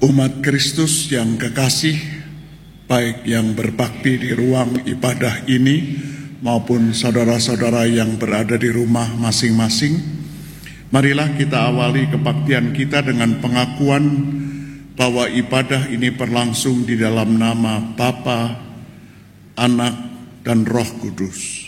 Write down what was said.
Umat Kristus yang kekasih, baik yang berbakti di ruang ibadah ini maupun saudara-saudara yang berada di rumah masing-masing, marilah kita awali kebaktian kita dengan pengakuan bahwa ibadah ini berlangsung di dalam nama Bapa, Anak, dan Roh Kudus.